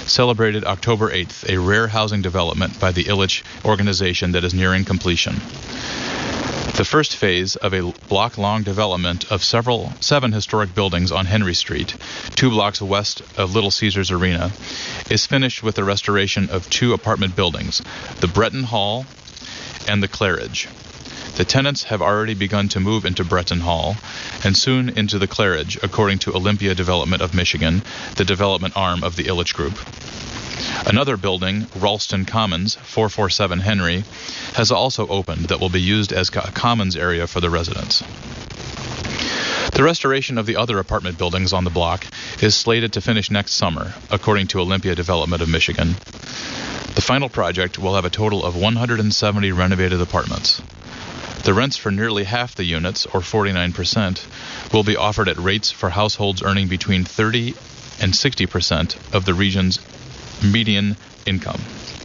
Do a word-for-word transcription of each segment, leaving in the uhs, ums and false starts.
celebrated October eighth, a rare housing development by the Ilitch organization that is nearing completion. The first phase of a block-long development of several seven historic buildings on Henry Street, two blocks west of Little Caesars Arena, is finished with the restoration of two apartment buildings, the Breton Hall and the Claridge. The tenants have already begun to move into Breton Hall and soon into the Claridge, according to Olympia Development of Michigan, the development arm of the Ilitch Group. Another building, Ralston Commons, four forty-seven Henry, has also opened that will be used as a commons area for the residents. The restoration of the other apartment buildings on the block is slated to finish next summer, according to Olympia Development of Michigan. The final project will have a total of one hundred seventy renovated apartments. The rents for nearly half the units, or forty-nine percent, will be offered at rates for households earning between thirty and sixty percent of the region's median income.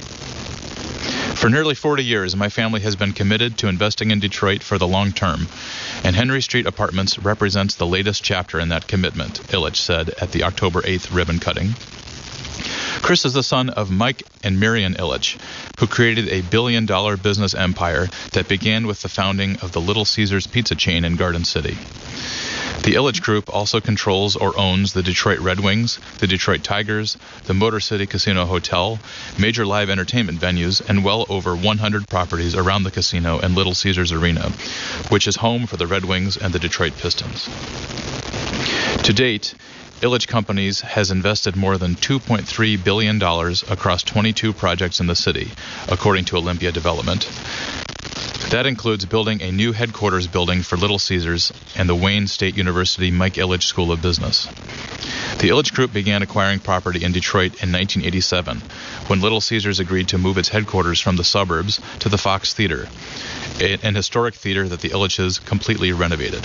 For nearly forty years, my family has been committed to investing in Detroit for the long term, and Henry Street Apartments represents the latest chapter in that commitment, Ilitch said at the October eighth ribbon cutting. Chris is the son of Mike and Marion Ilitch, who created a billion-dollar business empire that began with the founding of the Little Caesars pizza chain in Garden City. The Ilitch Group also controls or owns the Detroit Red Wings, the Detroit Tigers, the Motor City Casino Hotel, major live entertainment venues, and well over one hundred properties around the casino and Little Caesars Arena, which is home for the Red Wings and the Detroit Pistons. To date, Ilitch Companies has invested more than two point three billion dollars across twenty-two projects in the city, according to Olympia Development. That includes building a new headquarters building for Little Caesars and the Wayne State University Mike Ilitch School of Business. The Ilitch Group began acquiring property in Detroit in nineteen eighty-seven, when Little Caesars agreed to move its headquarters from the suburbs to the Fox Theater, an historic theater that the Ilitches completely renovated.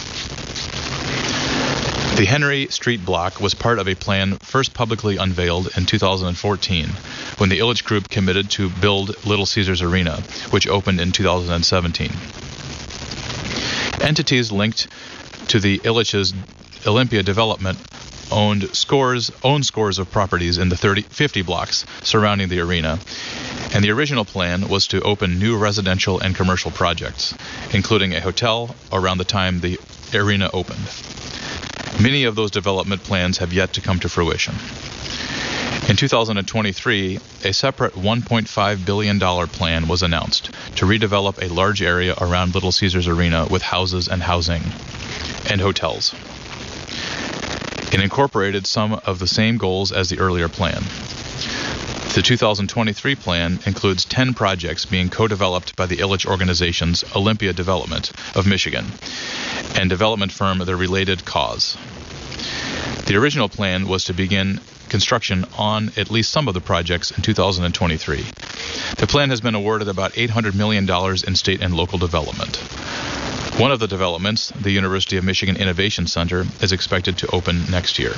The Henry Street block was part of a plan first publicly unveiled in two thousand fourteen, when the Ilitch Group committed to build Little Caesars Arena, which opened in two thousand seventeen. Entities linked to the Ilitch's Olympia Development owned scores owned scores of properties in the thirty, fifty blocks surrounding the arena, and the original plan was to open new residential and commercial projects, including a hotel around the time the arena opened. Many of those development plans have yet to come to fruition. In two thousand twenty-three, a separate one point five billion dollars plan was announced to redevelop a large area around Little Caesars Arena with houses and housing and hotels. It incorporated some of the same goals as the earlier plan. The two thousand twenty-three plan includes ten projects being co-developed by the Ilitch organization's Olympia Development of Michigan and development firm The Related Cause. The original plan was to begin construction on at least some of the projects in two thousand twenty-three. The plan has been awarded about eight hundred million dollars in state and local development. One of the developments, the University of Michigan Innovation Center, is expected to open next year.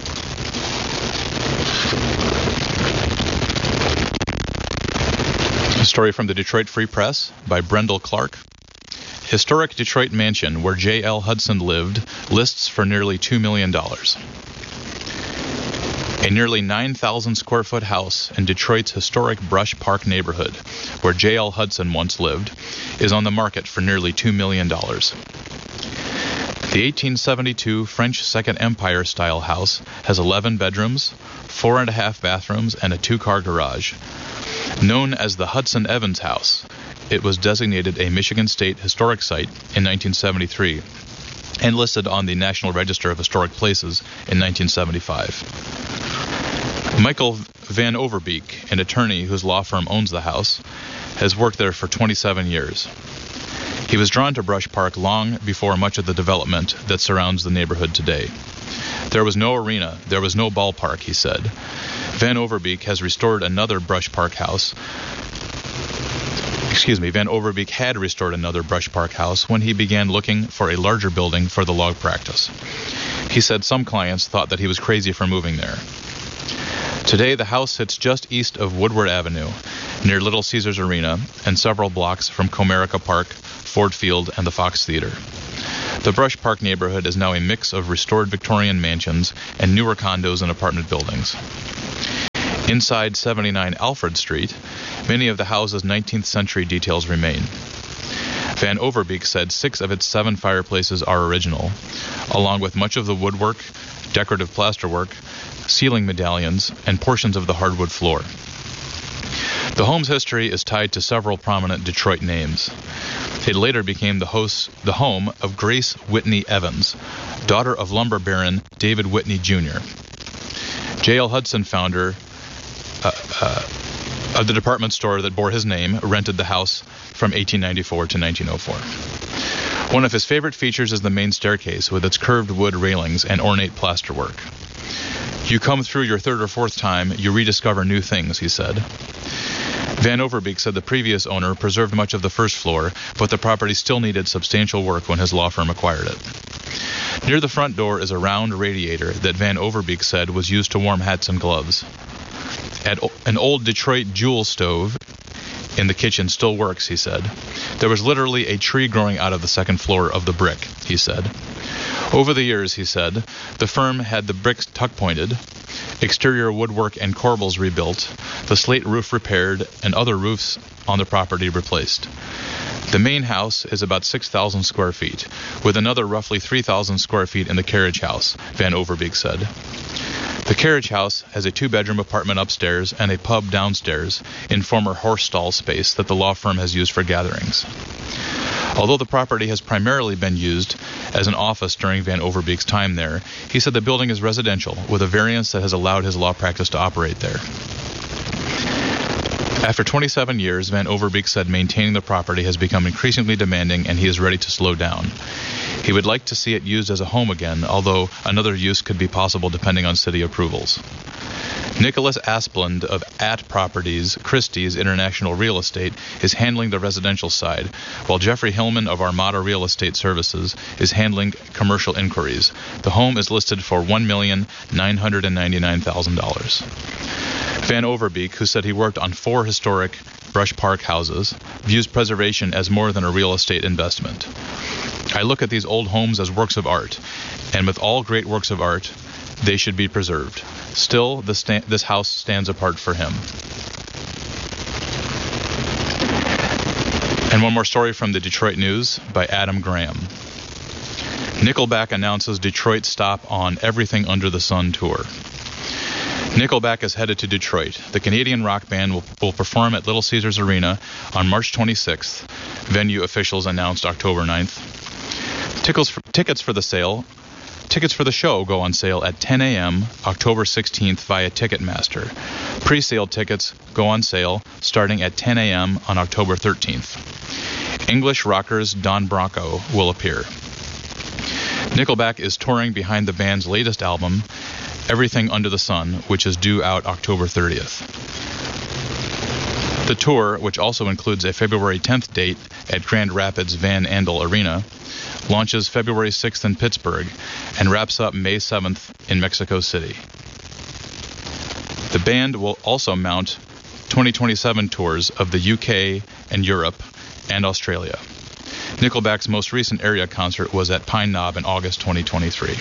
A story from the Detroit Free Press by Brendel Clark. Historic Detroit mansion where J L Hudson lived lists for nearly two million dollars. A nearly nine thousand square foot house in Detroit's historic Brush Park neighborhood, where J L Hudson once lived, is on the market for nearly two million dollars. The eighteen seventy-two French Second Empire-style house has eleven bedrooms, four and a half bathrooms, and a two-car garage. Known as the Hudson Evans House, it was designated a Michigan State Historic Site in nineteen seventy-three and listed on the National Register of Historic Places in nineteen seventy-five. Michael Van Overbeek, an attorney whose law firm owns the house, has worked there for twenty-seven years. He was drawn to Brush Park long before much of the development that surrounds the neighborhood today. There was no arena, there was no ballpark, he said. Van Overbeek has restored another Brush Park house. Excuse me, Van Overbeek had restored another Brush Park house when he began looking for a larger building for the log practice. He said some clients thought that he was crazy for moving there. Today, the house sits just east of Woodward Avenue, near Little Caesars Arena, and several blocks from Comerica Park, Ford Field, and the Fox Theater. The Brush Park neighborhood is now a mix of restored Victorian mansions and newer condos and apartment buildings. Inside seventy-nine Alfred Street, many of the house's nineteenth century details remain. Van Overbeek said six of its seven fireplaces are original, along with much of the woodwork, decorative plasterwork, ceiling medallions, and portions of the hardwood floor. The home's history is tied to several prominent Detroit names. It later became the, host, the home of Grace Whitney Evans, daughter of lumber baron David Whitney Junior J L Hudson, founder uh, uh, of the department store that bore his name, rented the house from eighteen ninety-four to nineteen oh four. One of his favorite features is the main staircase with its curved wood railings and ornate plasterwork. You come through your third or fourth time, you rediscover new things, he said. Van Overbeek said the previous owner preserved much of the first floor, but the property still needed substantial work when his law firm acquired it. Near the front door is a round radiator that Van Overbeek said was used to warm hats and gloves. At an old Detroit Jewel stove in the kitchen still works, he said. There was literally a tree growing out of the second floor of the brick, he said. Over the years, he said, the firm had the bricks tuck-pointed, exterior woodwork and corbels rebuilt, the slate roof repaired, and other roofs on the property replaced. The main house is about six thousand square feet, with another roughly three thousand square feet in the carriage house, Van Overbeek said. The carriage house has a two-bedroom apartment upstairs and a pub downstairs in former horse stall space that the law firm has used for gatherings. Although the property has primarily been used as an office during Van Overbeek's time there, he said the building is residential, with a variance that has allowed his law practice to operate there. After twenty-seven years, Van Overbeek said maintaining the property has become increasingly demanding and he is ready to slow down. He would like to see it used as a home again, although another use could be possible depending on city approvals. Nicholas Asplund of At Properties, Christie's International Real Estate, is handling the residential side, while Jeffrey Hillman of Armada Real Estate Services is handling commercial inquiries. The home is listed for one million nine hundred ninety-nine thousand dollars. Van Overbeek, who said he worked on four historic Brush Park houses, views preservation as more than a real estate investment. I look at these old homes as works of art, and with all great works of art, they should be preserved. Still, this, sta- this house stands apart for him. And one more story from the Detroit News by Adam Graham. Nickelback announces Detroit stop on Everything Under the Sun tour. Nickelback is headed to Detroit. The Canadian rock band will, will perform at Little Caesars Arena on March twenty-sixth. Venue officials announced October ninth. Tickets for, tickets for the sale, tickets for the show go on sale at ten a.m. October sixteenth via Ticketmaster. Pre-sale tickets go on sale starting at ten a.m. on October thirteenth. English rockers Don Bronco will appear. Nickelback is touring behind the band's latest album, Everything Under the Sun, which is due out October thirtieth. The tour, which also includes a February tenth date at Grand Rapids Van Andel Arena, launches February sixth in Pittsburgh and wraps up May seventh in Mexico City. The band will also mount twenty twenty-seven tours of the U K and Europe and Australia. Nickelback's most recent area concert was at Pine Knob in August twenty twenty-three.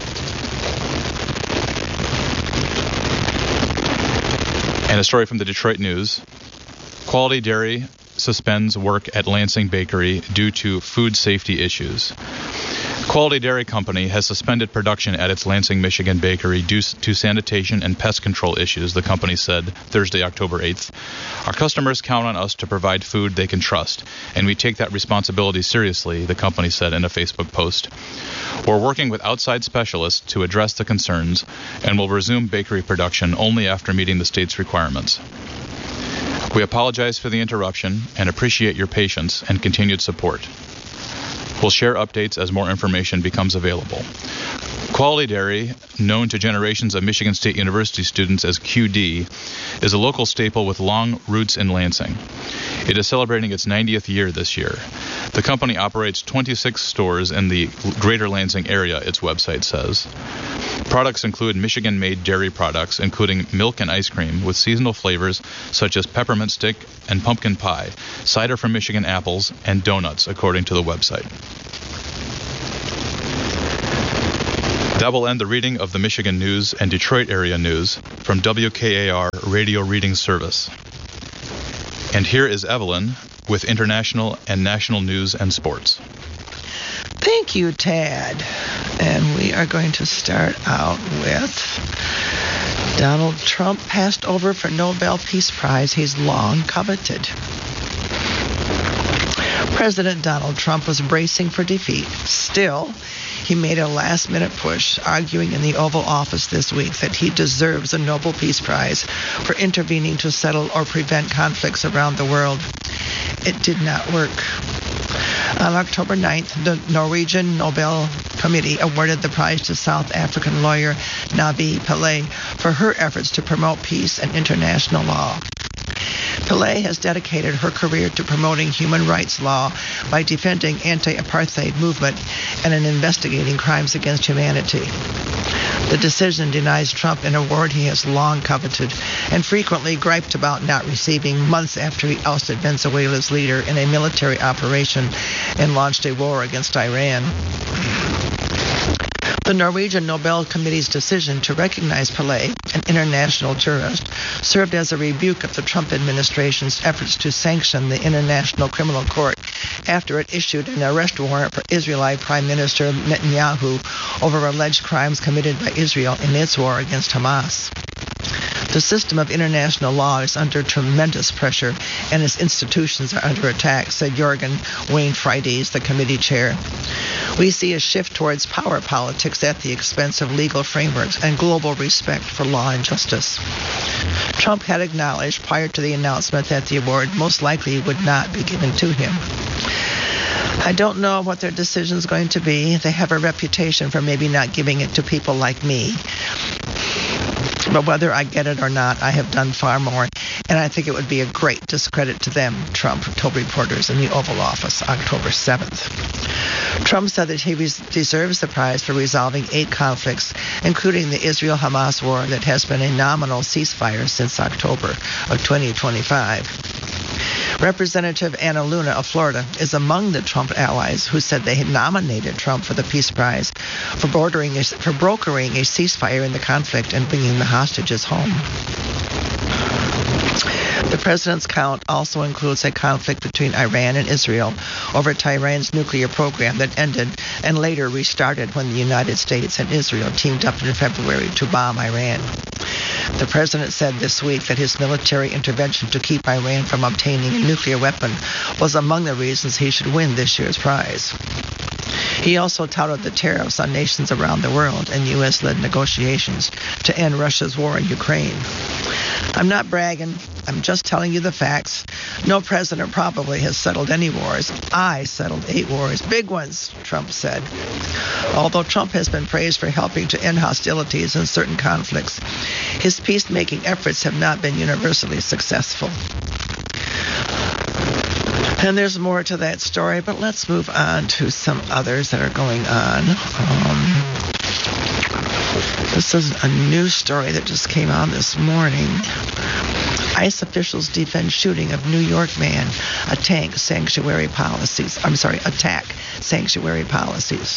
And a story from the Detroit News. Quality Dairy suspends work at Lansing Bakery due to food safety issues. Quality Dairy Company has suspended production at its Lansing, Michigan bakery due to sanitation and pest control issues, the company said Thursday, October eighth. Our customers count on us to provide food they can trust, and we take that responsibility seriously, the company said in a Facebook post. We're working with outside specialists to address the concerns and will resume bakery production only after meeting the state's requirements. We apologize for the interruption and appreciate your patience and continued support. We'll share updates as more information becomes available. Quality Dairy, known to generations of Michigan State University students as Q D, is a local staple with long roots in Lansing. It is celebrating its ninetieth year this year. The company operates twenty-six stores in the greater Lansing area, its website says. Products include Michigan-made dairy products, including milk and ice cream, with seasonal flavors such as peppermint stick and pumpkin pie, cider from Michigan apples, and donuts, according to the website. That will end the reading of the Michigan News and Detroit area news from W K A R Radio Reading Service. And here is Evelyn with international and national news and sports. Thank you, Tad. And we are going to start out with Donald Trump passed over for Nobel Peace Prize he's long coveted. President Donald Trump was bracing for defeat. Still, he made a last-minute push, arguing in the Oval Office this week that he deserves a Nobel Peace Prize for intervening to settle or prevent conflicts around the world. It did not work. On October ninth, the Norwegian Nobel Committee awarded the prize to South African lawyer Navi Pillay for her efforts to promote peace and international law. Pillay has dedicated her career to promoting human rights law by defending anti-apartheid movement and in investigating crimes against humanity. The decision denies Trump an award he has long coveted and frequently griped about not receiving months after he ousted Venezuela's leader in a military operation and launched a war against Iran. The Norwegian Nobel Committee's decision to recognize Pillay, an international jurist, served as a rebuke of the Trump administration's efforts to sanction the International Criminal Court after it issued an arrest warrant for Israeli Prime Minister Netanyahu over alleged crimes committed by Israel in its war against Hamas. The system of international law is under tremendous pressure, and its institutions are under attack, said Jorgen Wayne Fridays, the committee chair. We see a shift towards power politics at the expense of legal frameworks and global respect for law and justice. Trump had acknowledged prior to the announcement that the award most likely would not be given to him. I don't know what their decision is going to be. They have a reputation for maybe not giving it to people like me. But whether I get it or not, I have done far more, and I think it would be a great discredit to them, Trump told reporters in the Oval Office October seventh. Trump said that he res- deserves the prize for resolving eight conflicts, including the Israel-Hamas war that has been a nominal ceasefire since October of twenty twenty-five. Representative Anna Luna of Florida is among the Trump allies who said they had nominated Trump for the Peace Prize for, bordering a, for brokering a ceasefire in the conflict and bringing the hostages home. The president's count also includes a conflict between Iran and Israel over Tehran's nuclear program that ended and later restarted when the United States and Israel teamed up in February to bomb Iran. The president said this week that his military intervention to keep Iran from obtaining a nuclear weapon was among the reasons he should win this year's prize. He also touted the tariffs on nations around the world and U S-led negotiations to end Russia's war in Ukraine. I'm not bragging. I'm just telling you the facts. No president probably has settled any wars. I settled eight wars, big ones, Trump said. Although Trump has been praised for helping to end hostilities in certain conflicts, his peacemaking efforts have not been universally successful. And there's more to that story, but let's move on to some others that are going on. Um, this is a news story that just came on this morning. ICE officials defend shooting of New York man, attack sanctuary policies. I'm sorry, attack sanctuary policies.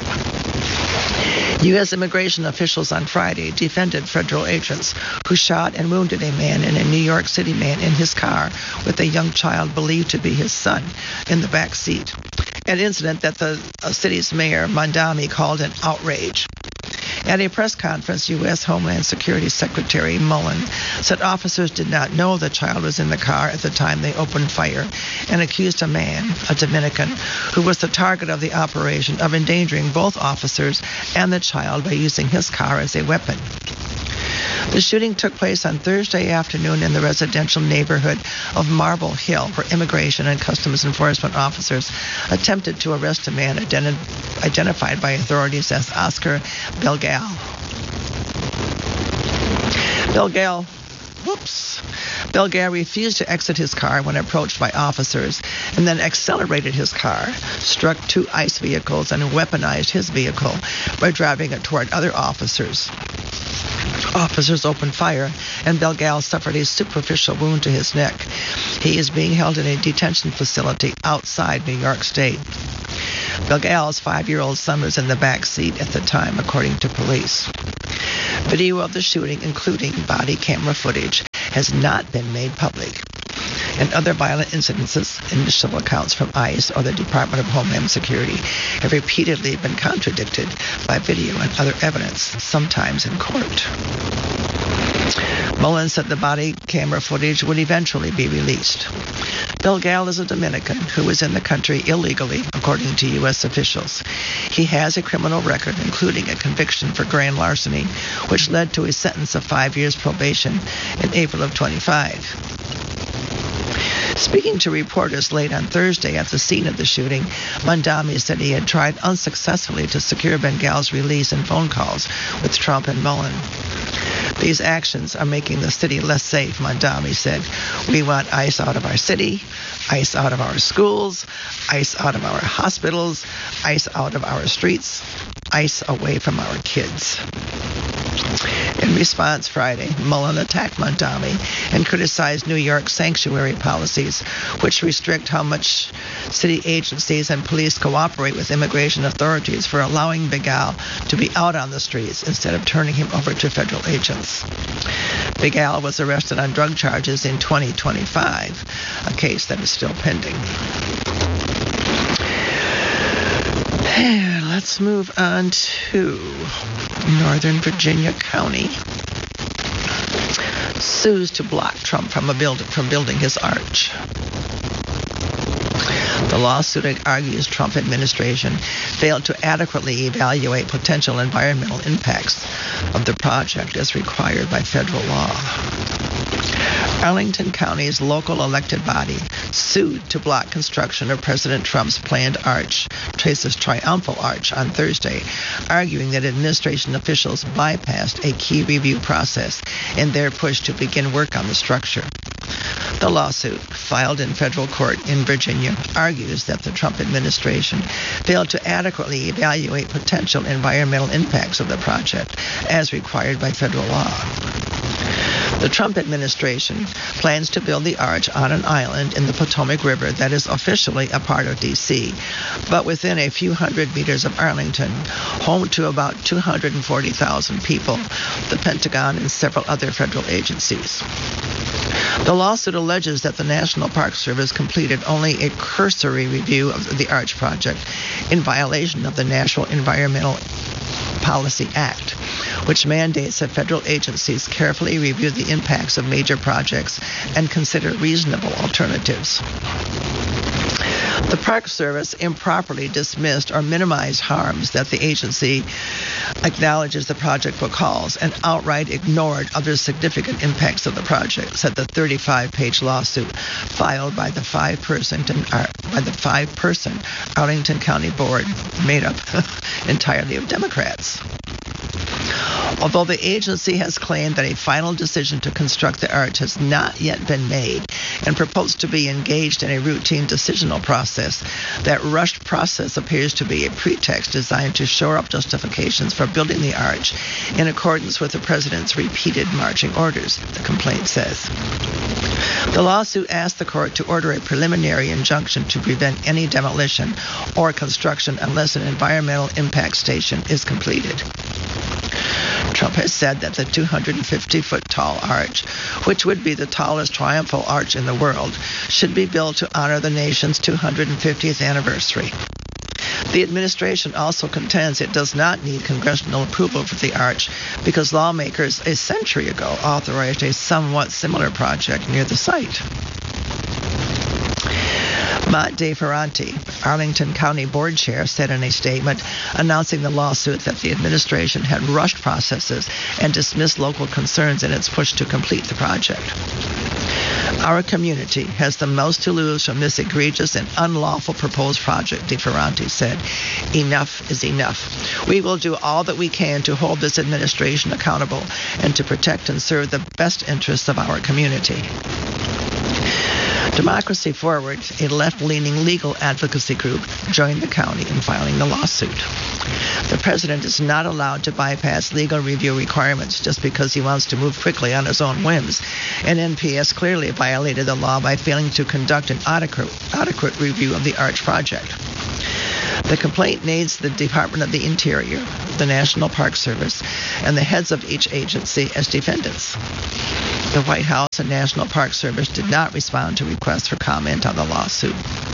U S immigration officials on Friday defended federal agents who shot and wounded a man and a New York City man in his car with a young child believed to be his son in the back seat, an incident that the uh, city's mayor, Mondami, called an outrage. At a press conference, U S Homeland Security Secretary Mullen said officers did not know the child was in the car at the time they opened fire and accused a man, a Dominican, who was the target of the operation of endangering both officers and the child by using his car as a weapon. The shooting took place on Thursday afternoon in the residential neighborhood of Marble Hill, where immigration and customs enforcement officers attempted to arrest a man identi- identified by authorities as Oscar Belgal. Belgal, whoops. Belgal refused to exit his car when approached by officers and then accelerated his car, struck two ICE vehicles, and weaponized his vehicle by driving it toward other officers. Officers opened fire, and Belgal suffered a superficial wound to his neck. He is being held in a detention facility outside New York State. Bilgal's five-year-old son was in the back seat at the time, according to police. Video of the shooting, including body camera footage, has not been made public. And other violent incidences, initial accounts from ICE or the Department of Homeland Security, have repeatedly been contradicted by video and other evidence, sometimes in court. Mullen said the body camera footage would eventually be released. Bilgal is a Dominican who was in the country illegally, according to U S officials. He has a criminal record, including a conviction for grand larceny, which led to a sentence of five years probation in April of twenty-five. Speaking to reporters late on Thursday at the scene of the shooting, Mamdani said he had tried unsuccessfully to secure Bilgal's release in phone calls with Trump and Mullen. These actions are making the city less safe, Mamdani said. We want ICE out of our city, ICE out of our schools, ICE out of our hospitals, ICE out of our streets, ICE away from our kids. In response Friday, Mullen attacked Mamdani and criticized New York's sanctuary policies, which restrict how much city agencies and police cooperate with immigration authorities for allowing Bilgal to be out on the streets instead of turning him over to federal agents. Bilgal was arrested on drug charges in twenty twenty-five, a case that is still pending. Let's move on to Northern Virginia County. Sues to block Trump from, a build, from building his arch. The lawsuit argues Trump administration failed to adequately evaluate potential environmental impacts of the project as required by federal law. Arlington County's local elected body sued to block construction of President Trump's planned arch, Trace's Triumphal Arch, on Thursday, arguing that administration officials bypassed a key review process in their push to begin work on the structure. The lawsuit, filed in federal court in Virginia, argues that the Trump administration failed to adequately evaluate potential environmental impacts of the project as required by federal law. The Trump administration plans to build the arch on an island in the Potomac River that is officially a part of D C, but within a few hundred meters of Arlington, home to about two hundred forty thousand people, the Pentagon, and several other federal agencies. The lawsuit alleges that the National Park Service completed only a cursory review of the arch project in violation of the National Environmental Policy Act, which mandates that federal agencies carefully review the impacts of major projects and consider reasonable alternatives. The Park Service improperly dismissed or minimized harms that the agency acknowledges the project will cause and outright ignored other significant impacts of the project, said the thirty-five page lawsuit filed by the five-person by the five-person Arlington County Board, made up entirely of Democrats. Although the agency has claimed that a final decision to construct the arch has not yet been made and proposed to be engaged in a routine decisional process, that rushed process appears to be a pretext designed to shore up justifications for building the arch in accordance with the president's repeated marching orders, the complaint says. The lawsuit asked the court to order a preliminary injunction to prevent any demolition or construction unless an environmental impact station is completed. Trump has said that the two hundred fifty foot tall arch, which would be the tallest triumphal arch in the world, should be built to honor the nation's two hundred fiftieth anniversary. The administration also contends it does not need congressional approval for the arch because lawmakers a century ago authorized a somewhat similar project near the site. Matt DeFerranti, Arlington County Board Chair, said in a statement announcing the lawsuit that the administration had rushed processes and dismissed local concerns in its push to complete the project. Our community has the most to lose from this egregious and unlawful proposed project, DeFerranti said. Enough is enough. We will do all that we can to hold this administration accountable and to protect and serve the best interests of our community. Democracy Forward, a left-leaning legal advocacy group, joined the county in filing the lawsuit. The president is not allowed to bypass legal review requirements just because he wants to move quickly on his own whims, and N P S clearly violated the law by failing to conduct an adequate, adequate review of the arch project. The complaint names the Department of the Interior, the National Park Service, and the heads of each agency as defendants. The White House and National Park Service did not respond to requests for comment on the lawsuit.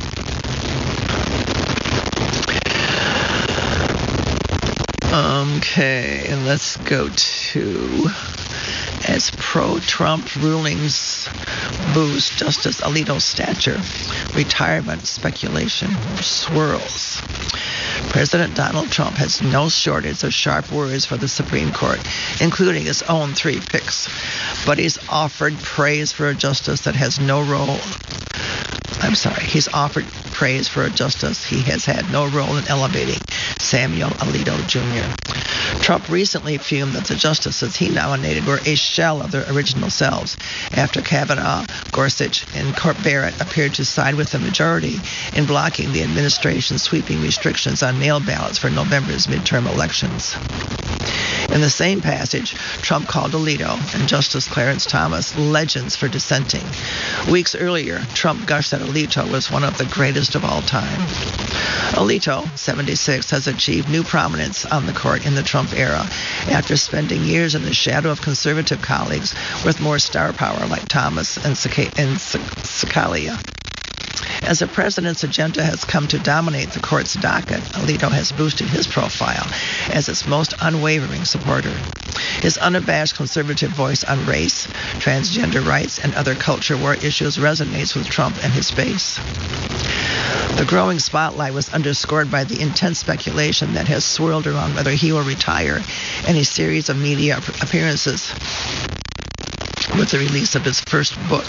Okay, and let's go to, as pro-Trump rulings boost Justice Alito's stature, retirement speculation swirls. President Donald Trump has no shortage of sharp words for the Supreme Court, including his own three picks. But he's offered praise for a justice that has no role. I'm sorry, he's offered praise for a justice he has had no role in elevating, Samuel Alito Junior Trump recently fumed that the justices he nominated were a shell of their original selves after Kavanaugh, Gorsuch, and Court Barrett appeared to side with the majority in blocking the administration's sweeping restrictions on mail ballots for November's midterm elections. In the same passage, Trump called Alito and Justice Clarence Thomas legends for dissenting. Weeks earlier, Trump gushed that Alito was one of the greatest of all time. Alito, seventy-six, has achieved new prominence on the court in the Trump era after spending years in the shadow of conservative colleagues with more star power like Thomas and Scalia. As the president's agenda has come to dominate the court's docket, Alito has boosted his profile as its most unwavering supporter. His unabashed conservative voice on race, transgender rights, and other culture war issues resonates with Trump and his base. The growing spotlight was underscored by the intense speculation that has swirled around whether he will retire and a series of media appearances with the release of his first book.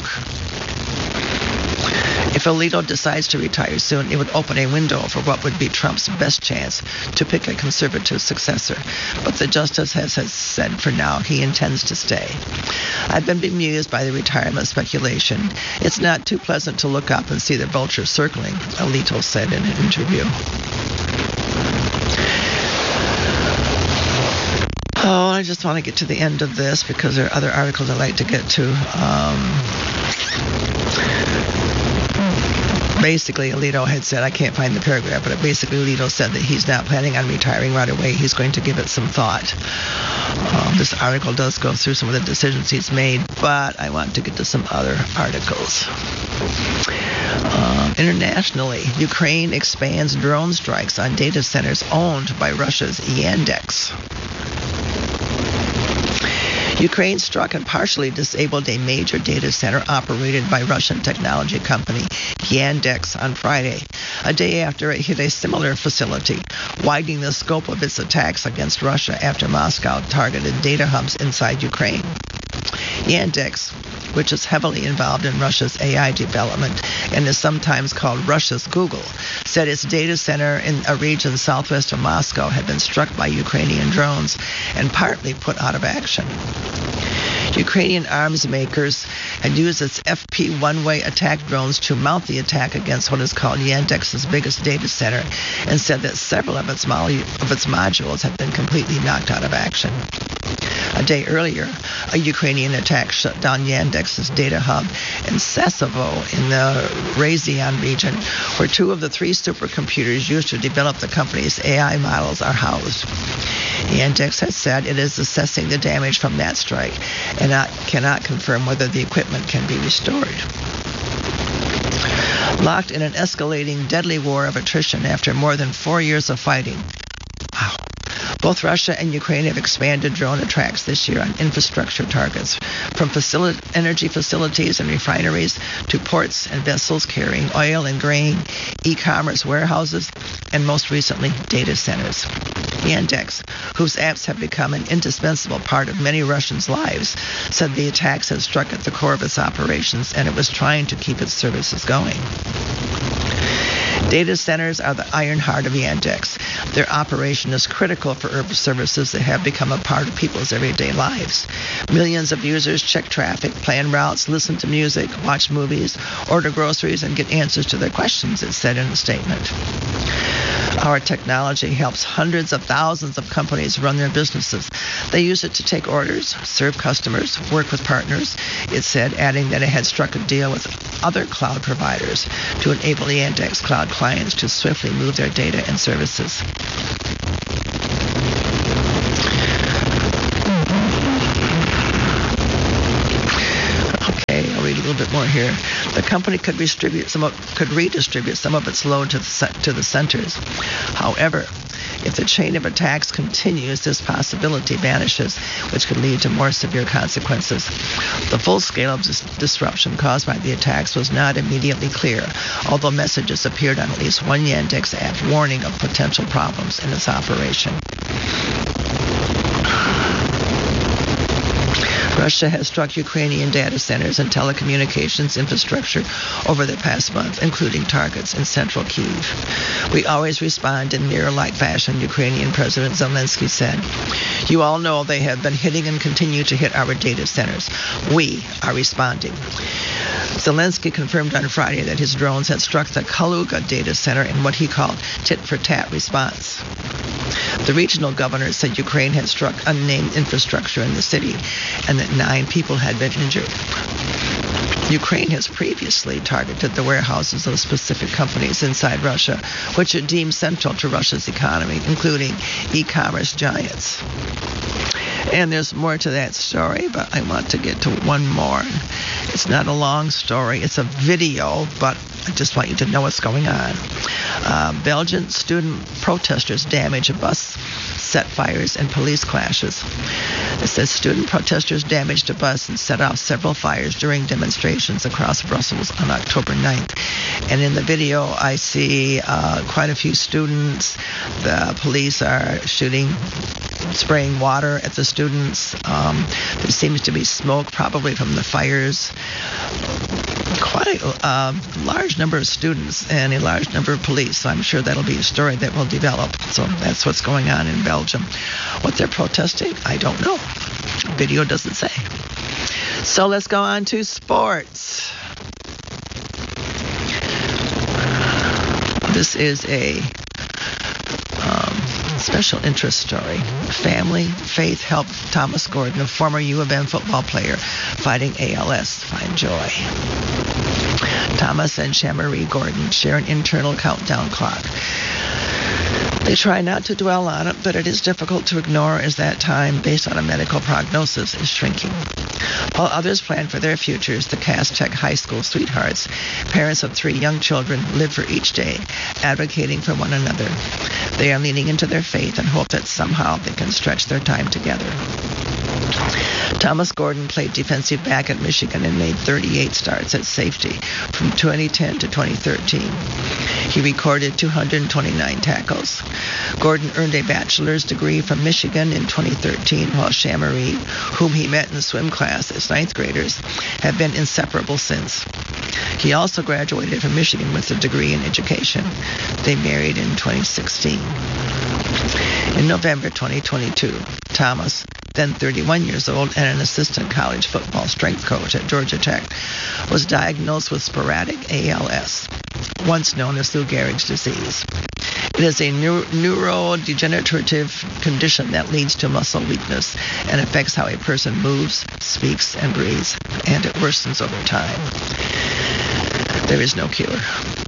If Alito decides to retire soon, it would open a window for what would be Trump's best chance to pick a conservative successor. But the justice has, has said for now he intends to stay. I've been bemused by the retirement speculation. It's not too pleasant to look up and see the vultures circling, Alito said in an interview. Oh, I just want to get to the end of this because there are other articles I'd like to get to. Um... Basically, Alito had said, I can't find the paragraph, but basically Alito said that he's not planning on retiring right away. He's going to give it some thought. Um, this article does go through some of the decisions he's made, but I want to get to some other articles. Um, internationally, Ukraine expands drone strikes on data centers owned by Russia's Yandex. Ukraine struck and partially disabled a major data center operated by Russian technology company Yandex on Friday, a day after it hit a similar facility, widening the scope of its attacks against Russia after Moscow targeted data hubs inside Ukraine. Yandex, which is heavily involved in Russia's A I development and is sometimes called Russia's Google, said its data center in a region southwest of Moscow had been struck by Ukrainian drones and partly put out of action. Ukrainian arms makers had used its F P one-way attack drones to mount the attack against what is called Yandex's biggest data center, and said that several of its, mo- of its modules had been completely knocked out of action. A day earlier, a Ukrainian attack shut down Yandex's data hub in Sassovo in the Ryazan region, where two of the three supercomputers used to develop the company's A I models are housed. Yandex has said it is assessing the damage from that strike and not, cannot confirm whether the equipment can be restored. Locked in an escalating deadly war of attrition after more than four years of fighting. Wow. Both Russia and Ukraine have expanded drone attacks this year on infrastructure targets, from facility, energy facilities and refineries to ports and vessels carrying oil and grain, e-commerce warehouses, and most recently, data centers. Yandex, whose apps have become an indispensable part of many Russians' lives, said the attacks had struck at the core of its operations and it was trying to keep its services going. Data centers are the iron heart of Yandex. Their operation is critical for urban services that have become a part of people's everyday lives. Millions of users check traffic, plan routes, listen to music, watch movies, order groceries, and get answers to their questions, it said in a statement. Our technology helps hundreds of thousands of companies run their businesses. They use it to take orders, serve customers, work with partners, it said, adding that it had struck a deal with other cloud providers to enable the Yandex cloud clients to swiftly move their data and services. Okay, I'll read a little bit more here. The company could distribute some of, could redistribute some of its load to the, to the centers. However, if the chain of attacks continues, this possibility vanishes, which could lead to more severe consequences. The full scale of dis- disruption caused by the attacks was not immediately clear, although messages appeared on at least one Yandex app warning of potential problems in its operation. Russia has struck Ukrainian data centers and telecommunications infrastructure over the past month, including targets in central Kyiv. We always respond in mirror-like fashion, Ukrainian President Zelensky said. You all know they have been hitting and continue to hit our data centers. We are responding. Zelensky confirmed on Friday that his drones had struck the Kaluga data center in what he called tit-for-tat response. The regional governor said Ukraine had struck unnamed infrastructure in the city and that nine people had been injured. Ukraine has previously targeted the warehouses of specific companies inside Russia, which it deemed central to Russia's economy, including e-commerce giants. And there's more to that story, but I want to get to one more. It's not a long story. It's a video, but I just want you to know what's going on. Uh, Belgian student protesters damage a bus, set fires, and police clashes. It says student protesters damaged a bus and set off several fires during demonstrations across Brussels on October ninth. And in the video, I see uh, quite a few students. The police are shooting, spraying water at the students. Um, there seems to be smoke, probably from the fires. Quite a uh, large number of students and a large number of police. So I'm sure that'll be a story that will develop. So that's what's going on in Belgium. What they're protesting, I don't know. Video doesn't say. So let's go on to sports. This is a um, special interest story. Family, faith helped Thomas Gordon, a former U of M football player, fighting A L S, find joy. Thomas and Shamarie Gordon share an internal countdown clock. They try not to dwell on it, but it is difficult to ignore as that time, based on a medical prognosis, is shrinking. While others plan for their futures, the Cass-Tech High School sweethearts, parents of three young children, live for each day, advocating for one another. They are leaning into their faith and hope that somehow they can stretch their time together. Thomas Gordon played defensive back at Michigan and made thirty-eight starts at safety from twenty ten to twenty thirteen. He recorded two hundred twenty-nine tackles. Gordon earned a bachelor's degree from Michigan in twenty thirteen, while Shamarie, whom he met in the swim class as ninth graders, have been inseparable since. He also graduated from Michigan with a degree in education. They married in twenty sixteen. In November twenty twenty-two, Thomas, then thirty-one years old and an assistant college football strength coach at Georgia Tech, was diagnosed with sporadic A L S, once known as Lou Gehrig's disease. It is a neuro- neurodegenerative condition that leads to muscle weakness and affects how a person moves, speaks, and breathes, and it worsens over time. There is no cure.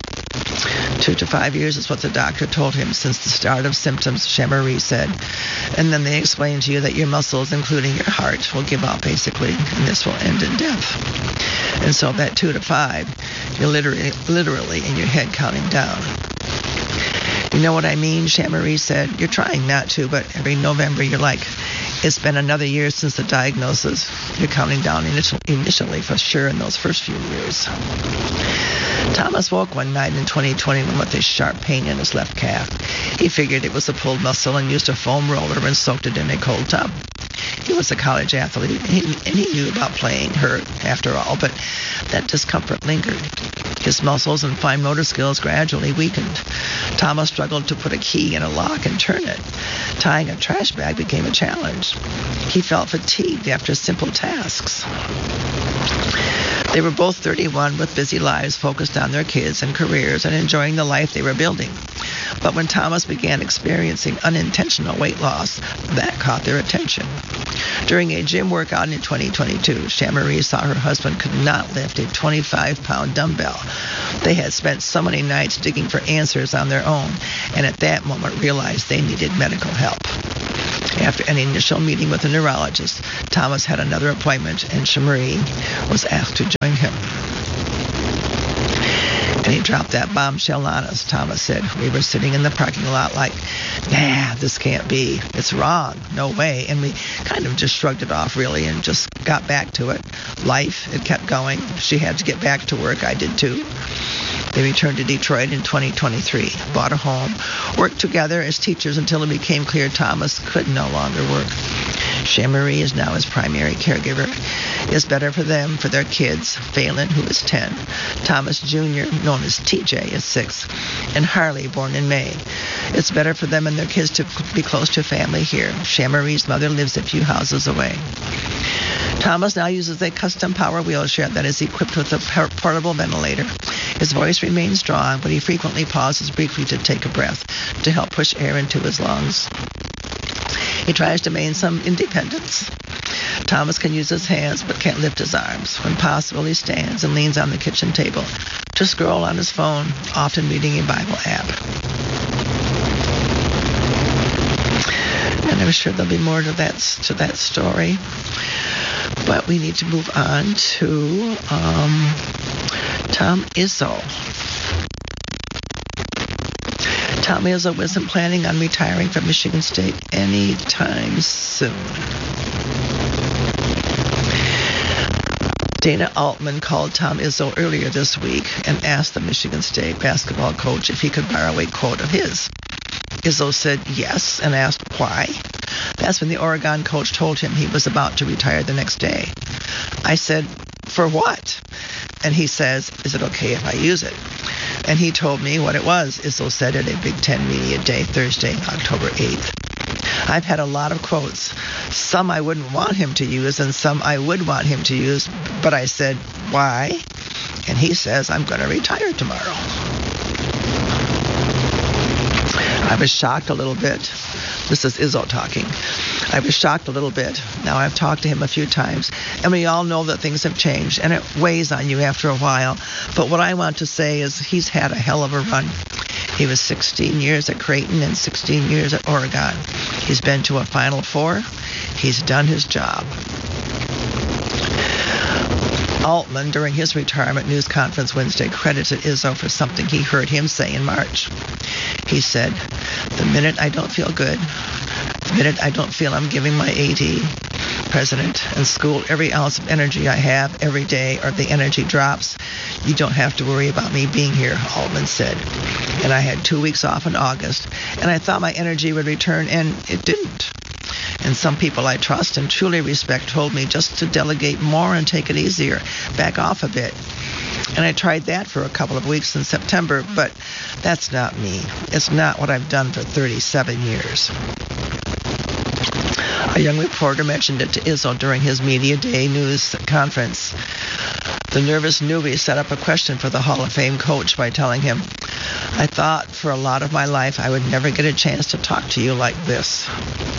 Two to five years is what the doctor told him since the start of symptoms, Shamarie said. And then they explain to you that your muscles, including your heart, will give out, basically, and this will end in death. And so that two to five, you're literally, literally in your head counting down. You know what I mean? Shamarie said, you're trying not to, but every November you're like, it's been another year since the diagnosis. You're counting down initial, initially for sure in those first few years. Thomas woke one night in twenty twenty-one with a sharp pain in his left calf. He figured it was a pulled muscle and used a foam roller and soaked it in a cold tub. He was a college athlete, and he, and he knew about playing hurt after all, but that discomfort lingered. His muscles and fine motor skills gradually weakened. Thomas struggled to put a key in a lock and turn it. Tying a trash bag became a challenge. He felt fatigued after simple tasks. They were both thirty-one with busy lives focused on their kids and careers and enjoying the life they were building. But when Thomas began experiencing unintentional weight loss, that caught their attention. During a gym workout in twenty twenty-two, Shamaree saw her husband could not lift a twenty-five pound dumbbell. They had spent so many nights digging for answers on their own, and at that moment realized they needed medical help. After an initial meeting with a neurologist, Thomas had another appointment, and Shamaree was asked to join him. And he dropped that bombshell on us, Thomas said. We were sitting in the parking lot like, nah, this can't be. It's wrong. No way. And we kind of just shrugged it off, really, and just got back to it. Life, it kept going. She had to get back to work. I did too. They returned to Detroit in twenty twenty-three, bought a home, worked together as teachers until it became clear Thomas could no longer work. Shamaree is now his primary caregiver. It's better for them, for their kids, Phelan, who is ten, Thomas Junior, known as T J, is six, and Harley, born in May. It's better for them and their kids to be close to family here. Shamaree's mother lives a few houses away. Thomas now uses a custom power wheelchair that is equipped with a portable ventilator. His voice remains strong, but he frequently pauses briefly to take a breath to help push air into his lungs. He tries to maintain some independence. Thomas can use his hands but can't lift his arms. When possible, he stands and leans on the kitchen table to scroll on his phone, often reading a Bible app. And I'm sure there'll be more to that to that story. But we need to move on to um, Tom Izzo. Tom Izzo wasn't planning on retiring from Michigan State anytime soon. Dana Altman called Tom Izzo earlier this week and asked the Michigan State basketball coach if he could borrow a quote of his. Izzo said yes and asked why. That's when the Oregon coach told him he was about to retire the next day. I said, for what? And he says, is it okay if I use it? And he told me what it was, Izzo said at a Big Ten Media Day Thursday, October eighth. I've had a lot of quotes. Some I wouldn't want him to use and some I would want him to use. But I said, why? And he says, I'm going to retire tomorrow. I was shocked a little bit. This is Izzo talking. I was shocked a little bit. Now, I've talked to him a few times, and we all know that things have changed, and it weighs on you after a while. But what I want to say is he's had a hell of a run. He was sixteen years at Creighton and sixteen years at Oregon. He's been to a Final Four. He's done his job. Altman, during his retirement news conference Wednesday, credited Izzo for something he heard him say in March. He said, the minute I don't feel good, the minute I don't feel I'm giving my A D, president, and school every ounce of energy I have every day, or the energy drops, you don't have to worry about me being here, Altman said. And I had two weeks off in August, and I thought my energy would return, and it didn't. And some people I trust and truly respect told me just to delegate more and take it easier, back off a bit. And I tried that for a couple of weeks in September, but that's not me. It's not what I've done for thirty-seven years. A young reporter mentioned it to Izzo during his Media Day news conference. The nervous newbie set up a question for the Hall of Fame coach by telling him, I thought for a lot of my life I would never get a chance to talk to you like this.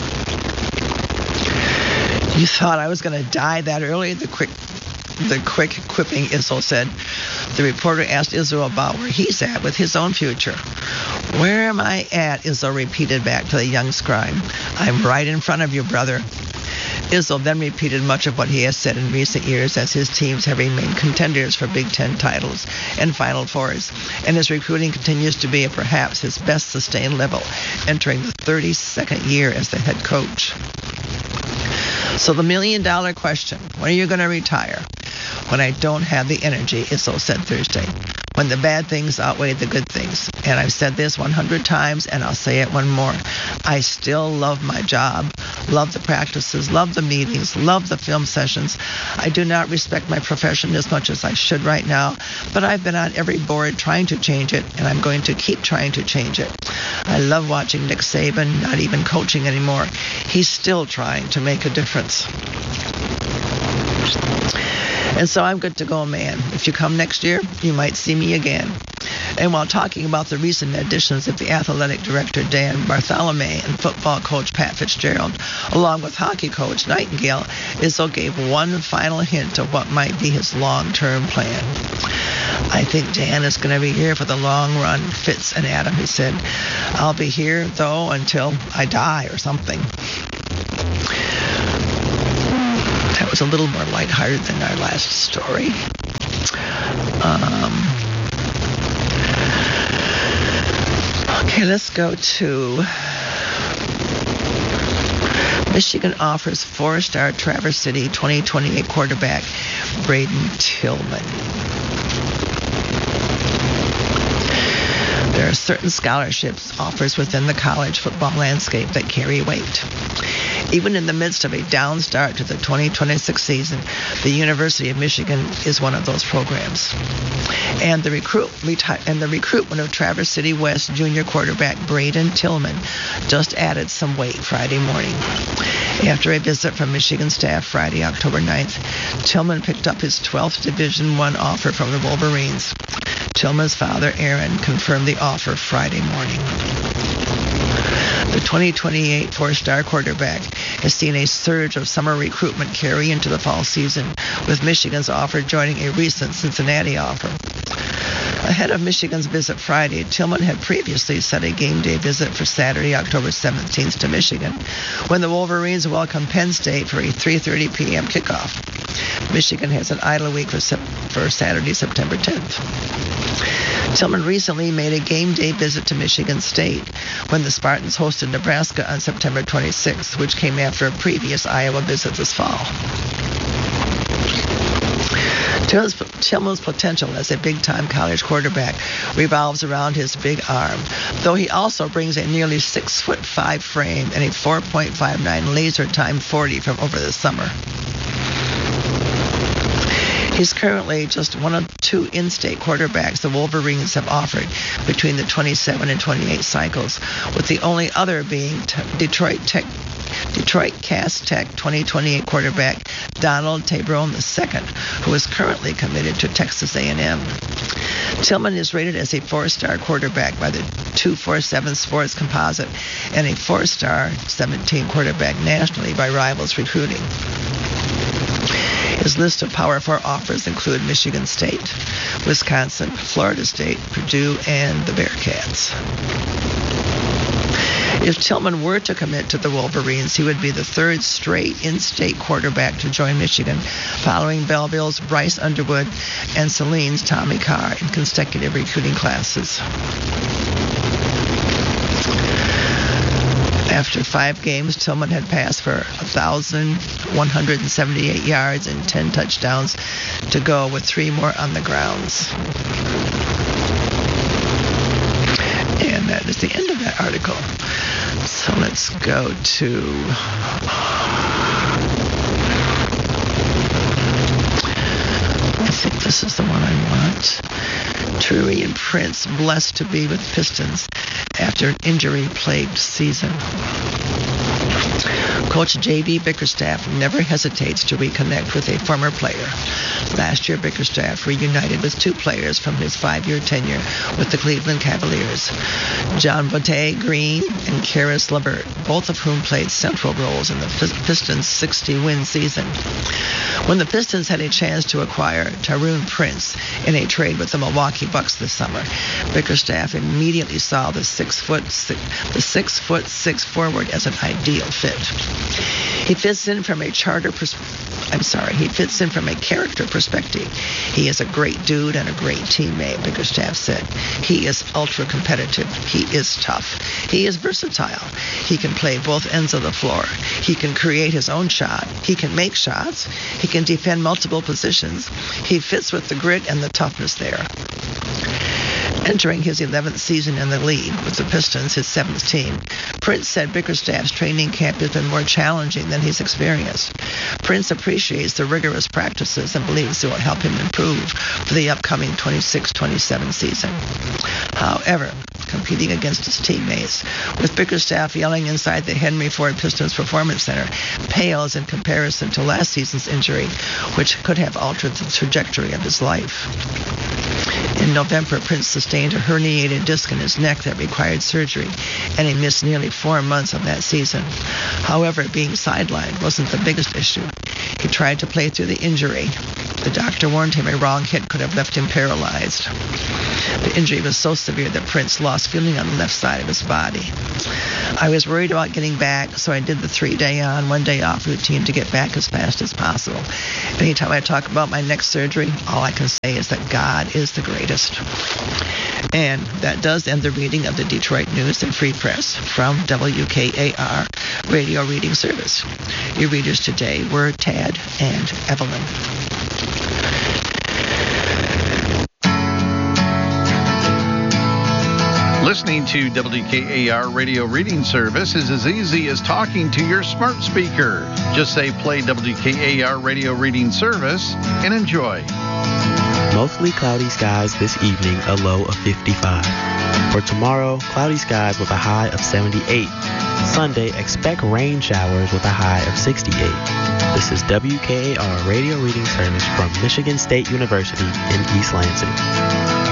You thought I was going to die that early? The quick the quick quipping Izzo said. The reporter asked Izzo about where he's at with his own future. Where am I at? Izzo repeated back to the young scribe. I'm right in front of you, brother. Izzo then repeated much of what he has said in recent years as his teams have remained contenders for Big Ten titles and Final Fours, and his recruiting continues to be at perhaps his best sustained level, entering the thirty-second year as the head coach. So the million-dollar question, when are you going to retire? When I don't have the energy, Izzo said Thursday. When the bad things outweigh the good things. And I've said this one hundred times, and I'll say it one more. I still love my job, love the practices, love the meetings, love the film sessions. I do not respect my profession as much as I should right now, but I've been on every board trying to change it, and I'm going to keep trying to change it. I love watching Nick Saban, not even coaching anymore. He's still trying to make a difference. And so I'm good to go, man. If you come next year, you might see me again. And while talking about the recent additions of the athletic director Dan Bartholomew and football coach Pat Fitzgerald, along with hockey coach Nightingale, Izzo gave one final hint of what might be his long-term plan. I think Dan is going to be here for the long run, Fitz and Adam, he said. I'll be here, though, until I die or something. That was a little more lighthearted than our last story. Um... Okay, let's go to Michigan offers four-star Traverse City twenty twenty-eight quarterback Braden Tillman. There are certain scholarships offers within the college football landscape that carry weight. Even in the midst of a down start to the twenty twenty-six season, the University of Michigan is one of those programs. And the recruit and the recruitment of Traverse City West junior quarterback Braden Tillman just added some weight Friday morning. After a visit from Michigan staff Friday, October ninth, Tillman picked up his twelfth Division I offer from the Wolverines. Tillman's father, Aaron, confirmed the offer Friday morning. The twenty twenty-eight four-star quarterback has seen a surge of summer recruitment carry into the fall season, with Michigan's offer joining a recent Cincinnati offer. Ahead of Michigan's visit Friday, Tillman had previously set a game day visit for Saturday, October seventeenth to Michigan, when the Wolverines welcomed Penn State for a three thirty p.m. kickoff. Michigan has an idle week for, for Saturday, September tenth. Tillman recently made a game day visit to Michigan State when the Spartans hosted Nebraska on September twenty-sixth, which came after a previous Iowa visit this fall. Tillman's potential as a big-time college quarterback revolves around his big arm, though he also brings a nearly six foot five frame and a four point five nine laser time forty from over the summer. He's currently just one of two in-state quarterbacks the Wolverines have offered between the twenty-seven and twenty-eight cycles, with the only other being t- Detroit Tech, Detroit Cass Tech twenty twenty-eight quarterback Donald Tabrone the second, who is currently committed to Texas A and M. Tillman is rated as a four-star quarterback by the two forty-seven Sports Composite and a four-star seventeen quarterback nationally by Rivals Recruiting. His list of Power Four offers include Michigan State, Wisconsin, Florida State, Purdue, and the Bearcats. If Tillman were to commit to the Wolverines, he would be the third straight in-state quarterback to join Michigan, following Belleville's Bryce Underwood and Saline's Tommy Carr in consecutive recruiting classes. After five games, Tillman had passed for one thousand one hundred seventy-eight yards and ten touchdowns to go, with three more on the grounds. And that is the end of that article. So let's go to... I think this is the one I want. Taurean Prince blessed to be with Pistons after an injury-plagued season. Coach J B Bickerstaff never hesitates to reconnect with a former player. Last year, Bickerstaff reunited with two players from his five-year tenure with the Cleveland Cavaliers, John Botte Green and Karis LeVert, both of whom played central roles in the Pistons' sixty-win season. When the Pistons had a chance to acquire Taurean Prince in a trade with the Milwaukee Bucks this summer, Bickerstaff immediately saw the six foot six, the six foot six forward as an ideal fit. He fits in from a charter pers- I'm sorry, he fits in from a character perspective. He is a great dude and a great teammate, Bickerstaff said. He is ultra competitive. He is tough. He is versatile. He can play both ends of the floor. He can create his own shot. He can make shots. He can defend multiple positions. He fits with the grit and the toughness there. Entering his eleventh season in the league with the Pistons, his seventh team, Prince said Bickerstaff's training camp has been more challenging than he's experienced. Prince appreciates the rigorous practices and believes it will help him improve for the upcoming twenty-six twenty-seven season. However, competing against his teammates, with Bickerstaff yelling inside the Henry Ford Pistons Performance Center, pales in comparison to last season's injury, which could have altered the trajectory of his life. In November, Prince sustained a herniated disc in his neck that required surgery, and he missed nearly four months of that season. However, being sidelined wasn't the biggest issue. He tried to play through the injury. The doctor warned him a wrong hit could have left him paralyzed. The injury was so severe that Prince lost feeling on the left side of his body. I was worried about getting back, so I did the three-day on, one-day off routine to get back as fast as possible. Anytime I talk about my next surgery, all I can say is that God is the greatest. And that does end the reading of the Detroit News and Free Press from W K A R Radio Reading Service. Your readers today were Tad and Evelyn. Listening to W K A R Radio Reading Service is as easy as talking to your smart speaker. Just say play W K A R Radio Reading Service and enjoy. Mostly cloudy skies this evening, a low of fifty-five. For tomorrow, cloudy skies with a high of seventy-eight. Sunday, expect rain showers with a high of sixty-eight. This is W K A R Radio Reading Service from Michigan State University in East Lansing.